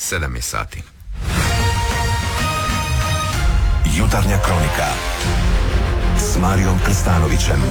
7 je sati. Jutarnja kronika s Marijom Krstanovićem.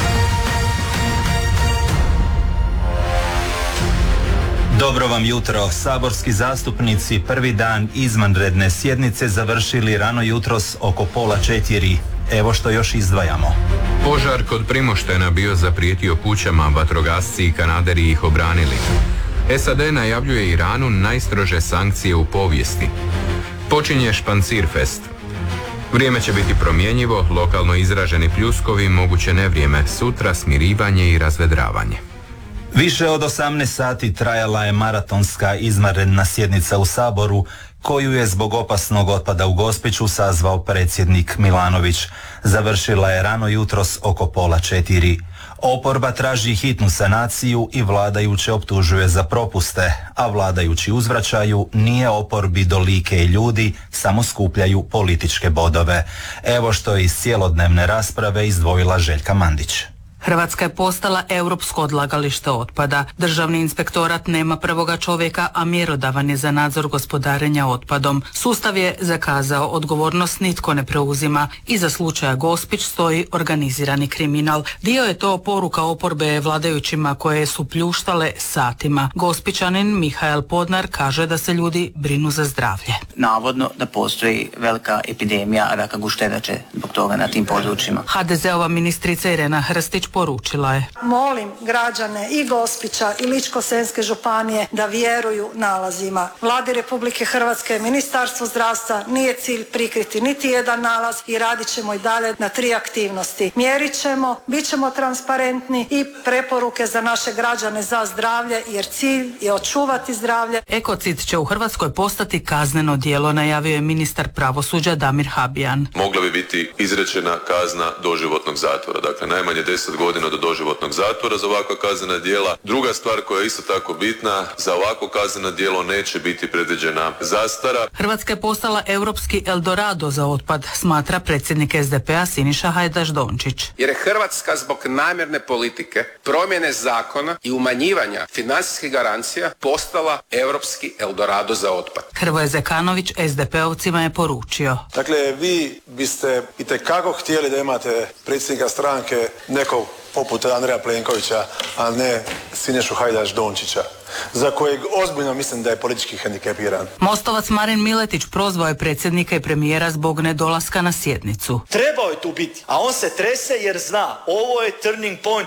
Dobro vam jutro. Saborski zastupnici prvi dan izvanredne sjednice završili rano jutros oko 3:30. Evo što još izdvajamo. Požar kod Primoštena bio zaprijetio kućama, vatrogasci i kanaderi ih obranili. SAD najavljuje Iranu najstrože sankcije u povijesti. Počinje Špancirfest. Vrijeme će biti promjenjivo, lokalno izraženi pljuskovi, moguće nevrijeme, sutra smirivanje i razvedravanje. Više od 18 sati trajala je maratonska izvanredna sjednica u Saboru, koju je zbog opasnog otpada u Gospiću sazvao predsjednik Milanović. Završila je rano jutros oko 3:30. Oporba traži hitnu sanaciju i vladajuće optužuje za propuste, a vladajući uzvraćaju: nije oporbi do like i ljudi, samo skupljaju političke bodove. Evo što je iz cjelodnevne rasprave izdvojila Željka Mandić. Hrvatska je postala europsko odlagalište otpada. Državni inspektorat nema prvoga čovjeka, a mjerodavan je za nadzor gospodarenja otpadom. Sustav je zakazao, odgovornost nitko ne preuzima. Iza slučaja Gospić stoji organizirani kriminal. Dio je to poruka oporbe vladajućima koje su pljuštale satima. Gospićanin Mihael Podnar kaže da se ljudi brinu za zdravlje. Navodno da postoji velika epidemija raka gušterače zbog toga na tim područjima. HDZ-ova ministrica Irena Hrstić poručila je: molim građane i Gospića i Ličko-senjske županije da vjeruju nalazima. Vladi Republike Hrvatske, Ministarstvu zdravstva nije cilj prikriti niti jedan nalaz i radit ćemo i dalje na 3 aktivnosti. Mjerit ćemo, bit ćemo transparentni i preporuke za naše građane za zdravlje, jer cilj je očuvati zdravlje. Ekocid će u Hrvatskoj postati kazneno djelo, najavio je ministar pravosuđa Damir Habijan. Mogla bi biti izrečena kazna doživotnog zatvora, dakle najmanje 10 godina do doživotnog zatvora za ovakva kaznena djela. Druga stvar koja je isto tako bitna, za ovako kazneno djelo neće biti predviđena zastara. Hrvatska je postala europski Eldorado za otpad, smatra predsjednik SDP-a Siniša Hajdaš Dončić. Jer je Hrvatska zbog namjerne politike, promjene zakona i umanjivanja financijskih garancija postala europski Eldorado za otpad. Hrvoje Zekanović SDP-ovcima je poručio: dakle, vi biste itekako htjeli da imate predsjednika stranke nekog poput Andreja Plenkovića, a ne Sinišu Hajdaš Dončića, za kojeg ozbiljno mislim da je politički hendikepiran. Mostovac Marin Miletić prozvao je predsjednika i premijera zbog nedolaska na sjednicu. Trebao je tu biti, a on se trese jer zna, ovo je turning point,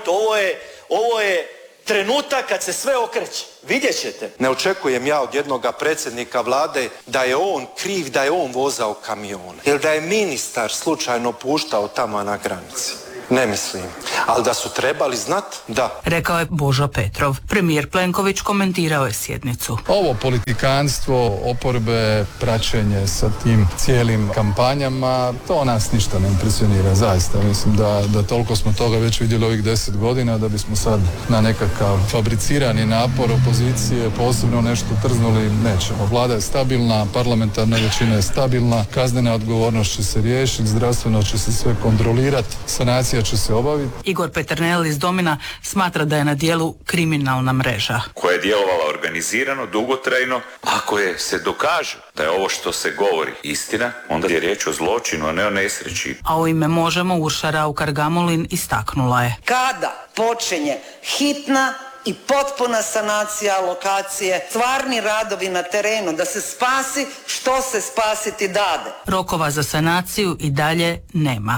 ovo je trenutak kad se sve okreće. Vidjet ćete. Ne očekujem ja od jednoga predsjednika vlade da je on kriv, da je on vozao kamione. Ili da je ministar slučajno puštao tamo na granici. Ne mislim, ali da su trebali znat, da. Rekao je Božo Petrov. Premijer Plenković komentirao je sjednicu. Ovo politikanstvo, oporbe, praćenje sa tim cijelim kampanjama, to nas ništa ne impresionira, zaista. Mislim da toliko smo toga već vidjeli ovih 10 godina, da bismo sad na nekakav fabricirani napor opozicije posebno nešto trznuli, nećemo. Vlada je stabilna, parlamentarna većina je stabilna, kaznena odgovornost će se riješiti, zdravstveno će se sve kontrolirati, sanacija će se obaviti. Igor Peternel iz Domina smatra da je na dijelu kriminalna mreža koja je djelovala organizirano, dugotrajno. Ako se dokaže da je ovo što se govori istina, onda je riječ o zločinu, a ne o nesreći. A u ime Možemo Urša Raukar-Gamulin istaknula je: kada počinje hitna i potpuna sanacija lokacije, stvarni radovi na terenu, da se spasi što se spasiti dade. Rokova za sanaciju i dalje nema.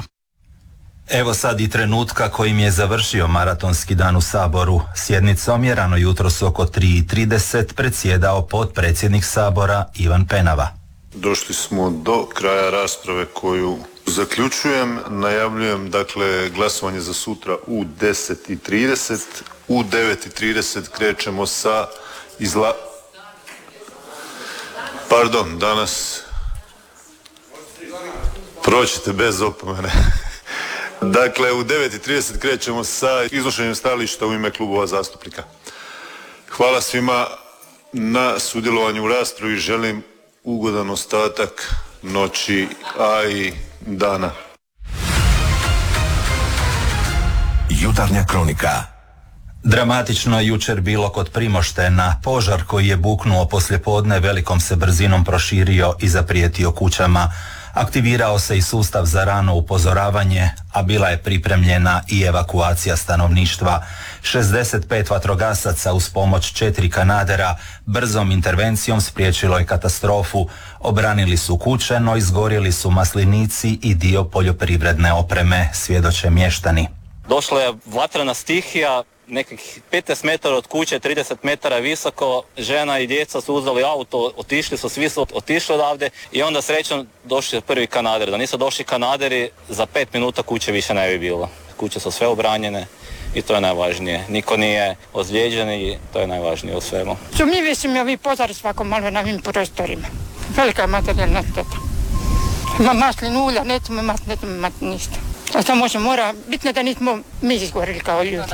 Evo sad i trenutka kojim je završio maratonski dan u Saboru. Sjednicom je rano jutros oko 3:30 predsjedao potpredsjednik Sabora Ivan Penava. Došli smo do kraja rasprave koju zaključujem. Najavljujem dakle glasovanje za sutra u 10:30. U 9:30 krećemo sa danas proćete bez opomene. Dakle, u 9:30 krećemo sa iznošenjem stajališta u ime klubova zastupnika. Hvala svima na sudjelovanju u raspravi. Želim ugodan ostatak noći, a i dana. Jutarnja kronika. Dramatično je jučer bilo kod Primoštena. Požar koji je buknuo poslijepodne velikom se brzinom proširio i zaprijetio kućama. Aktivirao se i sustav za rano upozoravanje, a bila je pripremljena i evakuacija stanovništva. 65 vatrogasaca uz pomoć 4 kanadera brzom intervencijom spriječilo je katastrofu. Obranili su kuće, no izgorjeli su maslinici i dio poljoprivredne opreme, svjedoče mještani. Došla je vatrena stihija, nekih 15 metara od kuće, 30 metara visoko, žena i djeca su uzeli auto, otišli su, svi su otišli odavde i onda srećom došli prvi kanaderi. Da nisu došli kanaderi, za 5 minuta kuće više ne bi bilo. Kuće su sve obranjene i to je najvažnije. Niko nije ozlijeđen i to je najvažnije u svemu. Mi visimo ovi požari svako malo na ovim prostorima. Velika je materijalna šteta. Ima maslin ulja, nećemo imati ništa. A to mora bitno da nismo mi izgorili kao ljudi.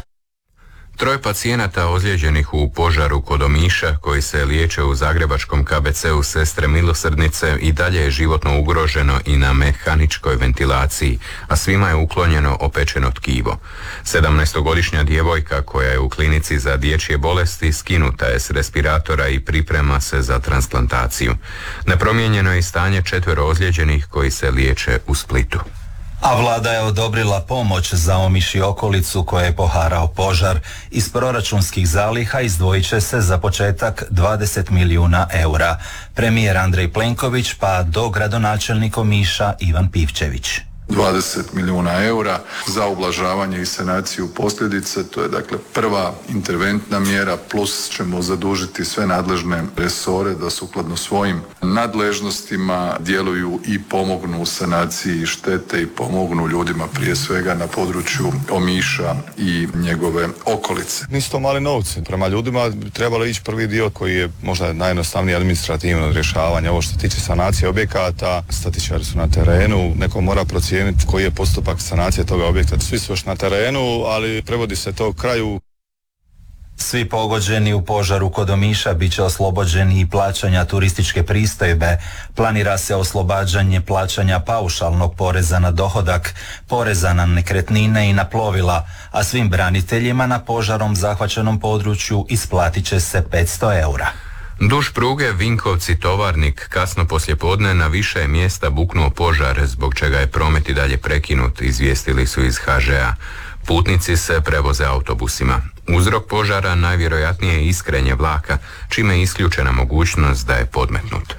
3 pacijenata ozlijeđenih u požaru kod Omiša, koji se liječe u zagrebačkom KBC-u Sestre Milosrdnice, i dalje je životno ugroženo i na mehaničkoj ventilaciji, a svima je uklonjeno opečeno tkivo. 17-godišnja djevojka koja je u klinici za dječje bolesti skinuta je s respiratora i priprema se za transplantaciju. Nepromijenjeno je i stanje 4 ozlijeđenih koji se liječe u Splitu. A vlada je odobrila pomoć za Omiš i okolicu koje je poharao požar. Iz proračunskih zaliha izdvojit će se za početak 20 milijuna eura. Premijer Andrej Plenković pa dogradonačelnik Omiša Ivan Pivčević. 20 milijuna eura za ublažavanje i sanaciju posljedica. To je dakle prva interventna mjera, plus ćemo zadužiti sve nadležne resore da sukladno svojim nadležnostima djeluju i pomognu u sanaciji štete i pomognu ljudima prije svega na području Omiša i njegove okolice. Nisu to mali novci. Prema ljudima trebalo ići prvi dio koji je možda najjednostavniji administrativno rješavanje. Ovo što se tiče sanacije objekata, statičari su na terenu, neko mora procijeniti koji je postupak sanacije toga objekta. Svi su još na terenu, ali prevodi se to kraju. Svi pogođeni u požaru kod Omiša bit će oslobođeni i plaćanja turističke pristojbe. Planira se oslobađanje plaćanja paušalnog poreza na dohodak, poreza na nekretnine i na plovila, a svim braniteljima na požarom zahvaćenom području isplatit će se 500 eura. Duž pruge Vinkovci-Tovarnik kasno poslijepodne na više je mjesta buknuo požar, zbog čega je promet i dalje prekinut, izvijestili su iz HŽ-a. Putnici se prevoze autobusima. Uzrok požara najvjerojatnije je iskrenje vlaka, čime je isključena mogućnost da je podmetnut.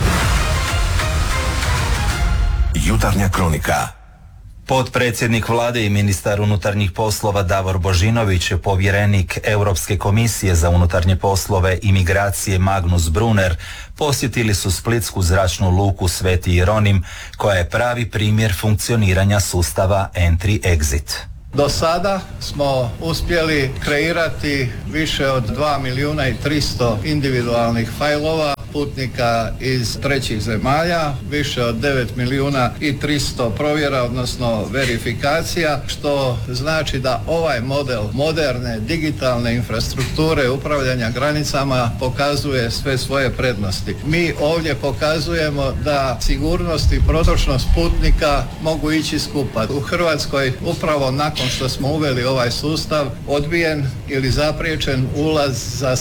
Jutarnja kronika. Potpredsjednik vlade i ministar unutarnjih poslova Davor Božinović, povjerenik Europske komisije za unutarnje poslove i migracije Magnus Brunner posjetili su splitsku zračnu luku Sveti Jeronim, koja je pravi primjer funkcioniranja sustava Entry-Exit. Do sada smo uspjeli kreirati više od 2 milijuna i 300 individualnih fajlova putnika iz trećih zemalja, više od 9 milijuna i 300 provjera, odnosno verifikacija, što znači da ovaj model moderne digitalne infrastrukture upravljanja granicama pokazuje sve svoje prednosti. Mi ovdje pokazujemo da sigurnost i protočnost putnika mogu ići skupa. U Hrvatskoj upravo nakon što smo uveli ovaj sustav odbijen ili zapriječen ulaz za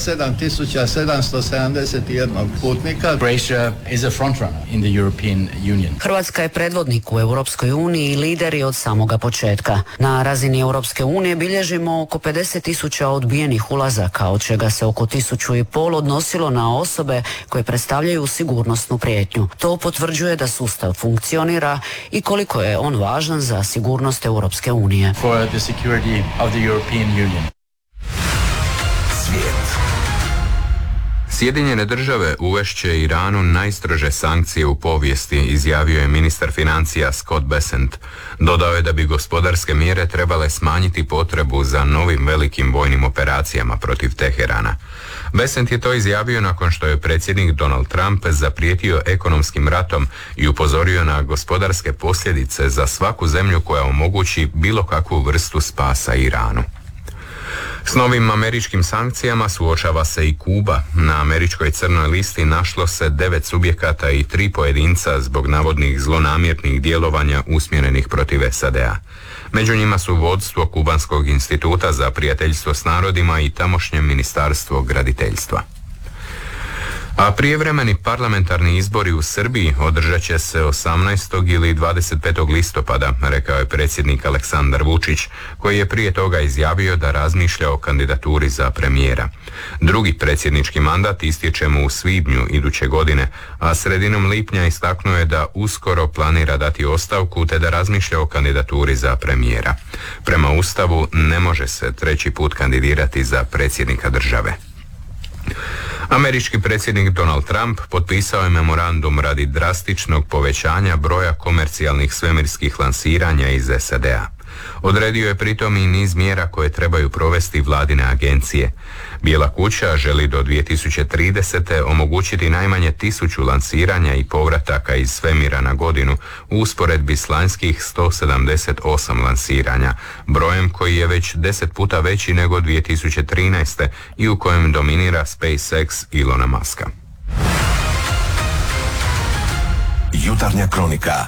7771 putnika. Croatia is a frontrunner in the European Union. Hrvatska je predvodnik u Europskoj uniji i lider je od samoga početka. Na razini Europske unije bilježimo oko 50.000 odbijenih ulazaka, od čega se oko 1.500 odnosilo na osobe koje predstavljaju sigurnosnu prijetnju. To potvrđuje da sustav funkcionira i koliko je on važan za sigurnost Europske unije. For the security of the European Union. Svijet. Sjedinjene države uvešće Iranu najstrože sankcije u povijesti, izjavio je ministar financija Scott Bessent. Dodao je da bi gospodarske mjere trebale smanjiti potrebu za novim velikim vojnim operacijama protiv Teherana. Bessent je to izjavio nakon što je predsjednik Donald Trump zaprijetio ekonomskim ratom i upozorio na gospodarske posljedice za svaku zemlju koja omogući bilo kakvu vrstu spasa Iranu. S novim američkim sankcijama suočava se i Kuba. Na američkoj crnoj listi našlo se 9 subjekata i 3 pojedinca zbog navodnih zlonamjernih djelovanja usmjerenih protiv SAD-a. Među njima su vodstvo Kubanskog instituta za prijateljstvo s narodima i tamošnje ministarstvo graditeljstva. A prijevremeni parlamentarni izbori u Srbiji održat će se 18. ili 25. listopada, rekao je predsjednik Aleksandar Vučić, koji je prije toga izjavio da razmišlja o kandidaturi za premijera. Drugi predsjednički mandat istječe mu u svibnju iduće godine, a sredinom lipnja istaknuo je da uskoro planira dati ostavku te da razmišlja o kandidaturi za premijera. Prema Ustavu ne može se treći put kandidirati za predsjednika države. Američki predsjednik Donald Trump potpisao je memorandum radi drastičnog povećanja broja komercijalnih svemirskih lansiranja iz SAD-a. Odredio je pritom i niz mjera koje trebaju provesti vladine agencije. Bijela kuća želi do 2030. omogućiti najmanje 1000 lansiranja i povrataka iz svemira na godinu u usporedbi s lanjskih 178 lansiranja, brojem koji je već 10 puta veći nego 2013. i u kojem dominira SpaceX Ilona Muska. Jutarnja kronika.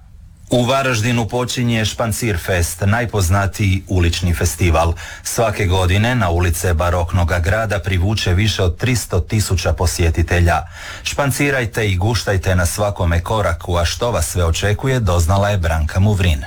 U Varaždinu počinje Špancir Fest, najpoznatiji ulični festival. Svake godine na ulice baroknoga grada privuče više od 300.000 posjetitelja. Špancirajte i guštajte na svakome koraku, a što vas sve očekuje doznala je Branka Muvrin.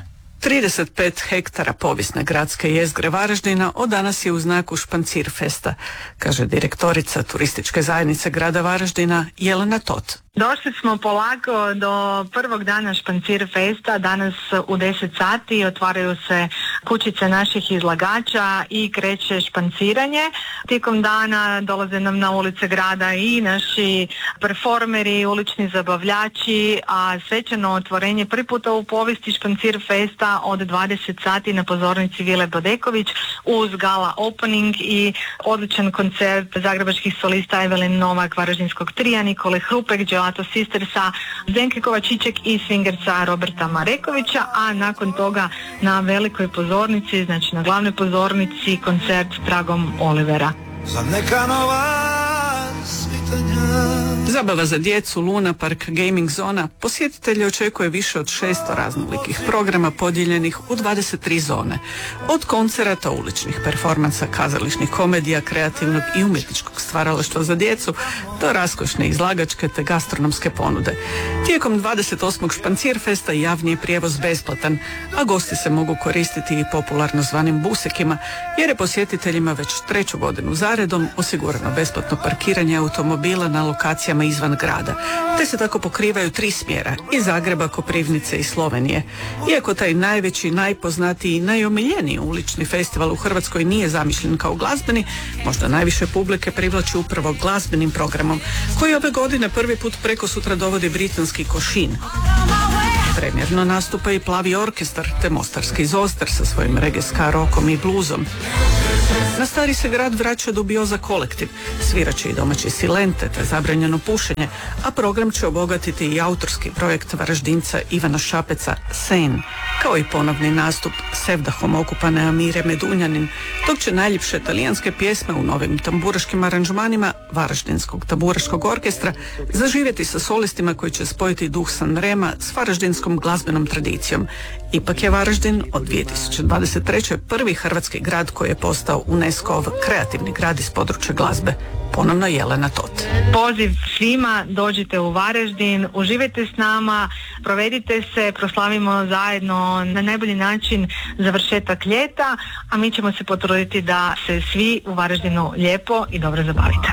35 hektara povijesne gradske jezgre Varaždina od danas je u znaku Špancir Festa, kaže direktorica turističke zajednice grada Varaždina Jelena Tot. Došli smo polako do prvog dana Špancir Festa. Danas u 10 sati otvaraju se kućice naših izlagača i kreće španciranje. Tijekom dana dolaze nam na ulice grada i naši performeri, ulični zabavljači, a svečano otvorenje prvi puta u povijesti Špancir Festa od 20 sati na pozornici Vile Bodeković uz gala opening i odličan koncert zagrebačkih solista Evelin Novak, Varaždinskog trija, Nikole Hrupek, Gelato Sistersa, Zdenke Kovačiček i swingerca Roberta Marekovića, a nakon toga na velikoj pozornici, znači na glavnoj pozornici, koncert Tragom Olivera. Za neka nova svitanja. Zabava za djecu, Luna Park, gaming zona, posjetitelje očekuje više od 600 raznolikih programa podijeljenih u 23 zone. Od koncerata, uličnih performansa, kazališnih komedija, kreativnog i umjetničkog stvaralaštva za djecu, do raskošne izlagačke te gastronomske ponude. Tijekom 28. Špancir Festa javni je prijevoz besplatan, a gosti se mogu koristiti i popularno zvanim busekima, jer je posjetiteljima već 3. godinu zaredom osigurano besplatno parkiranje automobila na lokacijama izvan grada, te se tako pokrivaju 3 smjera, iz Zagreba, Koprivnice i Slovenije. Iako taj najveći, najpoznatiji i najomiljeniji ulični festival u Hrvatskoj nije zamišljen kao glazbeni, možda najviše publike privlači upravo glazbenim programom, koji ove godine prvi put prekosutra dovodi britanski Košin. Premijerno nastupa i Plavi orkestar te mostarski Zostar sa svojim reggae ska rokom i bluzom. Na Stari se grad vraća Dubioza kolektiv, svirat će i domaći Silente te zabranjeno pušenje, a program će obogatiti i autorski projekt Varaždinca Ivana Šapeca Sen, kao i ponovni nastup Sevdahom okupane Amire Medunjanin, dok će najljepše talijanske pjesme u novim tamburaškim aranžmanima Varaždinskog tamburaškog orkestra zaživjeti sa solistima koji će spojiti duh Sanrema s varaždinskom glazbenom tradicijom. Ipak je Varaždin od 2023. prvi hrvatski grad koji je postao UNESCO-ov kreativni grad iz područja glazbe. Ponovno Jelena Tot. Poziv svima, dođite u Varaždin, uživajte s nama, provedite se, proslavimo zajedno na najbolji način završetak ljeta, a mi ćemo se potruditi da se svi u Varaždinu lijepo i dobro zabavite.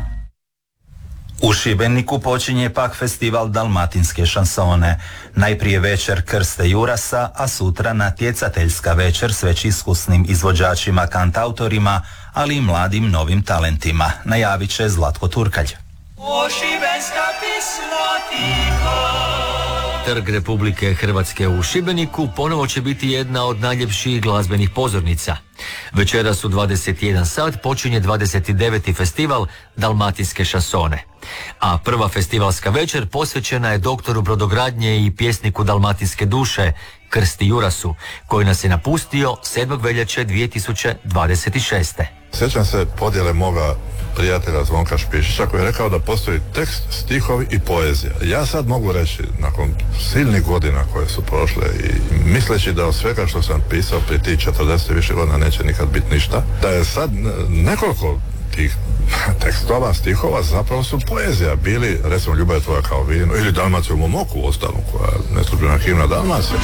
U Šibeniku počinje pak festival dalmatinske šansone. Najprije večer Krste Jurasa, a sutra natjecateljska večer s već iskusnim izvođačima, kantautorima, ali i mladim novim talentima. Najavit će Zlatko Turkalj. O šibenska pismotika. Trg Republike Hrvatske u Šibeniku ponovo će biti jedna od najljepših glazbenih pozornica. Večeras u 21 sat počinje 29. festival dalmatinske šansone. A prva festivalska večer posvećena je doktoru brodogradnje i pjesniku dalmatinske duše Krsti Jurasu, koji nas je napustio 7. veljače 2026. Sjećam se podjele moga prijatelja Zvonka Špišića koji je rekao da postoji tekst, stihovi i poezija. Ja sad mogu reći, nakon silnih godina koje su prošle i misleći da od svega što sam pisao prije tih 40 više godina neće nikad biti ništa, da je sad nekoliko tih tekstova, stihova zapravo su poezija. Bili, recimo, Ljubav je tvoja kao vino ili Dalmacija u mom oku, ostalo, koja je neslužbena himna Dalmacije.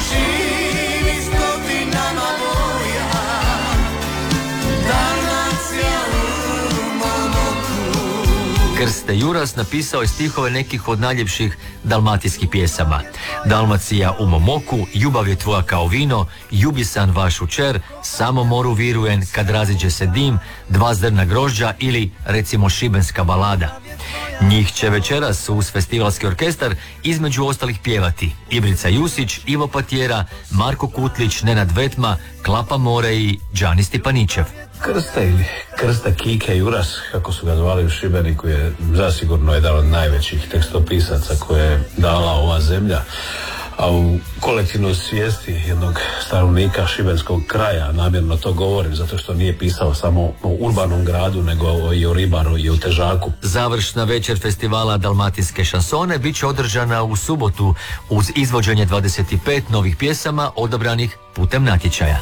Krste Juras napisao je stihove nekih od najljepših dalmatijskih pjesama. Dalmacija u mom oku, Ljubav je tvoja kao vino, Ljubisan vašu čer, Samo moru virujen, Kad raziđe se dim, Dva zrna grožđa ili recimo Šibenska balada. Njih će večeras uz festivalski orkestar između ostalih pjevati Ibrica Jusić, Ivo Patjera, Marko Kutlić, Nenad Vetma, Klapa More i Đani Stipaničev. Krsta ili Krsta Kike Juras, kako su ga zvali u Šibeniku, je zasigurno jedan od najvećih tekstopisaca koje je dala ova zemlja, a u kolektivnoj svijesti jednog stanovnika šibenskog kraja, namjerno to govorim zato što nije pisao samo o urbanom gradu, nego i o Ribaru i o Težaku. Završna večer festivala Dalmatinske šansone bit će održana u subotu uz izvođenje 25 novih pjesama odabranih putem natječaja.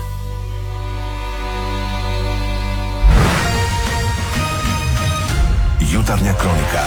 Jutarnja kronika.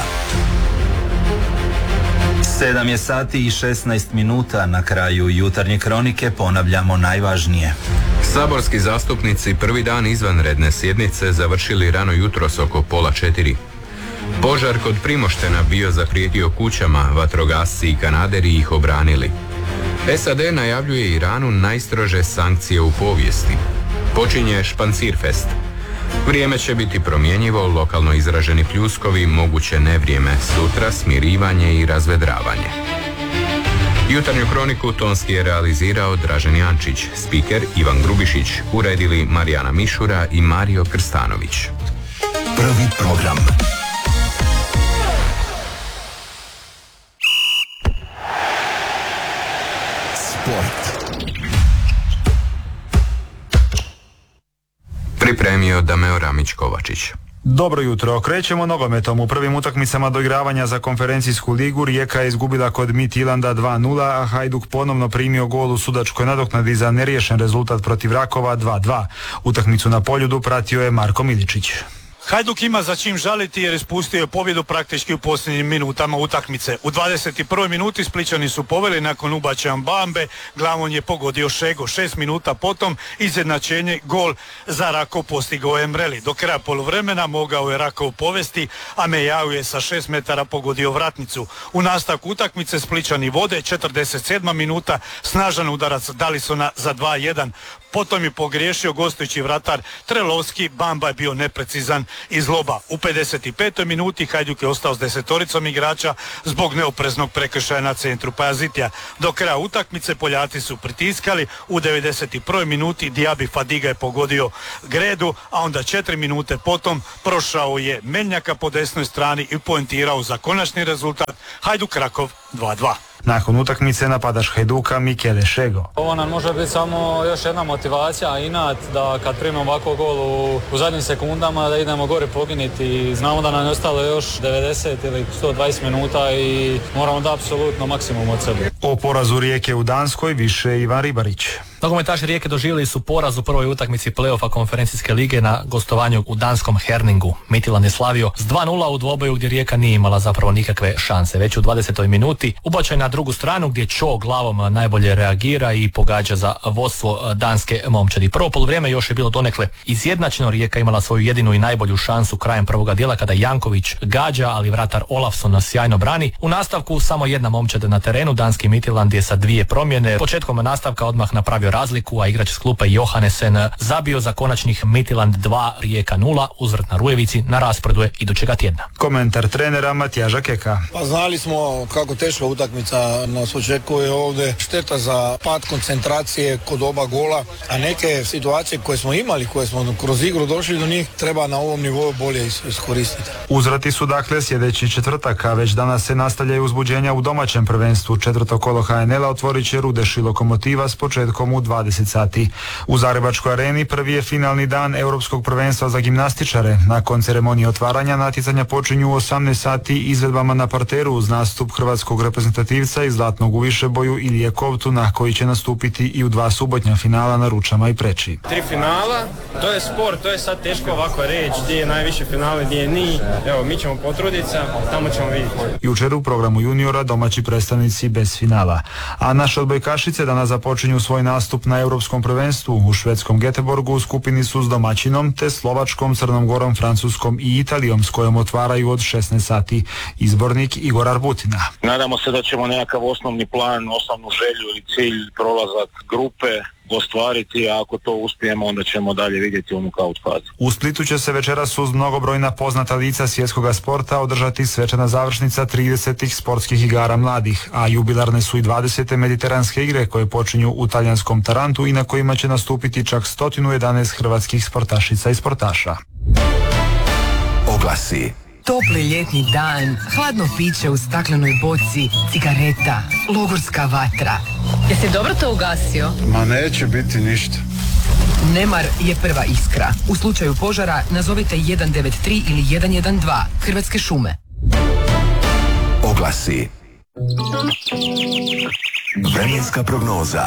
7 je sati i 16 minuta. Na kraju jutarnje kronike ponavljamo najvažnije. Saborski zastupnici prvi dan izvanredne sjednice završili rano jutros oko 3:30. Požar kod Primoštena bio zaprijetio kućama, vatrogasci i kanaderi ih obranili. SAD najavljuje Iranu najstrože sankcije u povijesti. Počinje Špancirfest. Vrijeme će biti promjenjivo, lokalno izraženi pljuskovi, moguće nevrijeme, sutra smirivanje i razvedravanje. Jutarnju kroniku tonski je realizirao Dražen Jančić, spiker Ivan Grubišić, uredili Marijana Mišura i Mario Krstanović. Prvi program. Sport. Pripremio Dameo Ramić-Kovačić. Dobro jutro, krećemo nogometom. U prvim utakmicama doigravanja za konferencijsku ligu Rijeka je izgubila kod Midtjylanda 2:0, a Hajduk ponovno primio gol u sudačkoj nadoknadi za neriješen rezultat protiv Rakova 2:2. Utakmicu na Poljudu pratio je Marko Miličić. Hajduk ima za čim žaliti jer je spustio pobjedu praktički u posljednjim minutama utakmice. U 21. minuti Splićani su poveli nakon ubačaja Bambe, glavom je pogodio Šego. 6 minuta potom izjednačenje, gol za Rakov postigao Emreli. Do kraja poluvremena mogao je Rakov povesti, a Mejau je sa 6 metara pogodio vratnicu. U nastavku utakmice Splićani vode, 47. minuta, snažan udarac Dalisona za 2:1. Potom je pogriješio gostujući vratar Trelovski, Bamba je bio neprecizan iz loba. U 55. minuti Hajduk je ostao s 10 igrača zbog neopreznog prekršaja na centru Pajazitija. Do kraja utakmice Poljaci su pritiskali, u 91. minuti Diaby Fadiga je pogodio Gredu, a onda 4 minute potom prošao je Meljnjaka po desnoj strani i poentirao za konačni rezultat Hajduk Rakov 2:2. Nakon utakmice napadaš Hajduka Mikele Šego. Ovo nam može biti samo još jedna motivacija, inat da kad primimo ovako gol u zadnjim sekundama da idemo gore poginiti. Znamo da nam je ostalo još 90 ili 120 minuta i moramo da apsolutno maksimum od sebe. O porazu Rijeke u Danskoj više Ivan Ribarić. Nogometaši Rijeke doživjeli su poraz u prvoj utakmici play-offa konferencijske lige na gostovanju u danskom Herningu. Midtjylland je slavio s 2:0 u dvoboju gdje Rijeka nije imala zapravo nikakve šanse. Već u 20. minuti ubačaj na drugu stranu gdje Cho glavom najbolje reagira i pogađa za vodstvo danske momčadi. Prvo poluvrijeme još je bilo donekle izjednačeno, Rijeka imala svoju jedinu i najbolju šansu krajem prvoga dijela kada Janković gađa, ali vratar Olafsson sjajno brani. U nastavku samo jedna momčad na terenu, danski Midtjylland je sa 2 promjene. Početkom nastavka odmah napravio razliku, a igrač s klupe Johannesen zabio za konačnih Midtjylland 2, Rijeka 0, uzvrt na Rujevici na rasporedu je idućega tjedna. Komentar trenera Matijaža Keka. Pa znali smo kako teška utakmica nas očekuje ovdje. Šteta za pad koncentracije kod oba gola, a neke situacije koje smo imali, koje smo kroz igru došli do njih, treba na ovom nivou bolje iskoristiti. Uzvrati su dakle sljedeći četvrtak, a već danas se nastavljaju uzbuđenja u domaćem prvenstvu. Četvrto kolo HNL-a otvorit će Rudeš i Lokomotiva s početkom u 20 sati. U Zagrebačkoj areni prvi je finalni dan Europskog prvenstva za gimnastičare. Nakon ceremonije otvaranja natjecanja počinju u 18 sati izvedbama na parteru uz nastup hrvatskog reprezentativca i zlatnog u višeboju Ilije Kovtuna, koji će nastupiti i u 2 subotnja finala na Ručama i Preči. 3 finala, to je sport, to je sad teško ovako reći gdje je najviše finale, gdje nije. Evo, mi ćemo potruditi se, tamo ćemo vidjeti. Jučer u programu juniora domaći predstavnici bez finala. A naše odbojkašice danas započinju svoj nastup na Europskom prvenstvu. U švedskom Göteborgu u skupini su s domaćinom te Slovačkom, Crnom Gorom, Francuskom i Italijom s kojom otvaraju od 16 sati. Izbornik Igor Arbutina. Nadamo se da ćemo nekakav osnovni plan, osnovnu želju ili cilj, prolazak grupe ostvariti, a ako to uspijemo onda ćemo dalje vidjeti u nokaut fazu. U Splitu će se večeras uz mnogobrojna poznata lica svjetskog sporta održati svečana završnica 30. sportskih igara mladih, a jubilarne su i 20. mediteranske igre koje počinju u talijanskom Tarantu i na kojima će nastupiti čak 111 hrvatskih sportašica i sportaša. Oglasi. Topli ljetni dan, hladno piće u staklenoj boci, cigareta, logorska vatra. Jesi dobro to ugasio? Ma neće biti ništa. Nemar je prva iskra. U slučaju požara nazovite 193 ili 112. Hrvatske šume. Oglasi. Vremenska prognoza.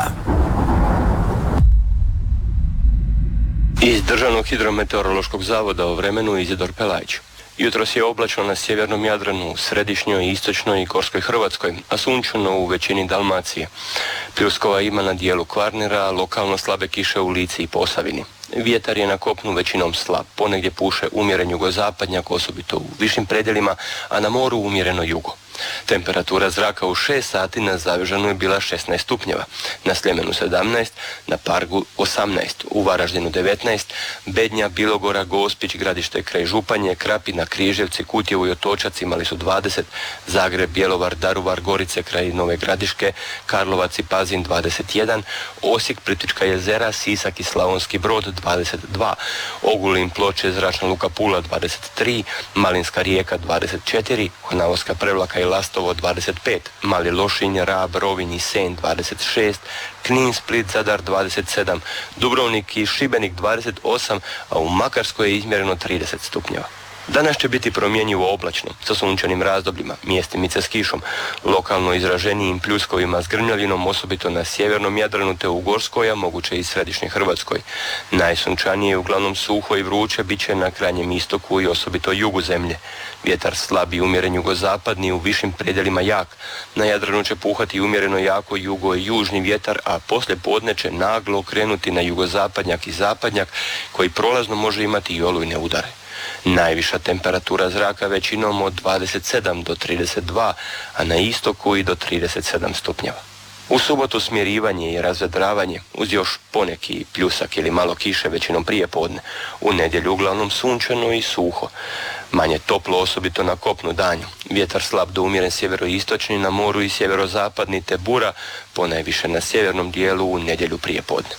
Iz Državnog hidrometeorološkog zavoda o vremenu Izidor Pelajić. Jutros je oblačno na sjevernom Jadranu, središnjoj, istočnoj i gorskoj Hrvatskoj, a sunčano u većini Dalmacije. Pljuskova ima na dijelu Kvarnera, lokalno slabe kiše u Lici i Posavini. Vjetar je na kopnu većinom slab, ponegdje puše umjeren jugozapadnjak, osobito u višim predjelima, a na moru umjereno jugo. Temperatura zraka u 6 sati na Zavežanu je bila 16 stupnjeva, na Sljemenu 17, na Pargu 18, u Varaždinu 19, Bednja, Bilogora, Gospić, Gradište kraj Županje, Krapina, Križevci, Kutjevo i Otočac imali su 20, Zagreb, Bjelovar, Daruvar, Gorice kraj Nove Gradiške, Karlovac i Pazin 21, Osijek, Plitvička jezera, Sisak i Slavonski Brod 22, Ogulin, Ploče, Zračna luka Pula 23, Malinska Rijeka 24, Konavoska Prevlaka i Lastovo 25, Mali Lošinj, Rab, Rovinj i Senj 26, Knin, Split, Zadar 27, Dubrovnik i Šibenik 28, a u Makarskoj je izmjereno 30 stupnjeva. Danas će biti promjenjivo oblačno, sa sunčanim razdobljima, mjestimice s kišom, lokalno izraženijim pljuskovima s grmljavinom, osobito na sjevernom Jadranu te u Gorskoj, a moguće i središnjoj Hrvatskoj. Najsunčanije, uglavnom suho i vruće, bit će na krajnjem istoku i osobito jugu zemlje. Vjetar slab i umjeren jugozapadni, u višim predjelima jak. Na Jadranu će puhati umjereno jako jugo i južni vjetar, a poslije podne će naglo okrenuti na jugozapadnjak i zapadnjak, koji prolazno može imati i olujne udare. Najviša temperatura zraka većinom od 27 do 32, a na istoku i do 37 stupnjeva. U subotu smirivanje i razvedravanje, uz još poneki pljusak ili malo kiše većinom prije podne. U nedjelju uglavnom sunčano i suho. Manje toplo, osobito na kopnu danju. Vjetar slab do umjeren sjeveroistočni, na moru i sjeverozapadni te bura, ponajviše na sjevernom dijelu u nedjelju prije podne.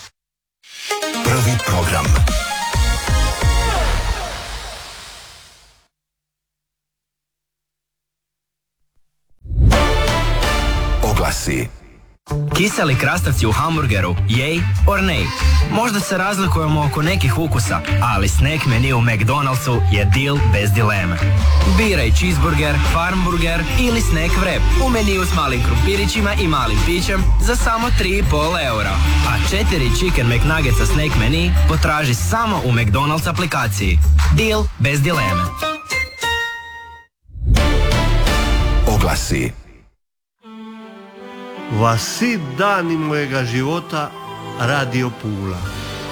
Prvi program. Oglasi. Kiseli krastavci u hamburgeru, jej or nej? Možda se razlikujemo oko nekih ukusa, ali snack menu u McDonald'su je deal bez dileme. Biraj cheeseburger, farmburger ili snack wrap u meniju s malim krumpirićima i malim pićem za samo 3,5 eura. A 4 chicken McNuggetsa snack menu potraži samo u McDonald's aplikaciji. Deal bez dileme. Oglasi. Va svi dani mojega života Radio Pula.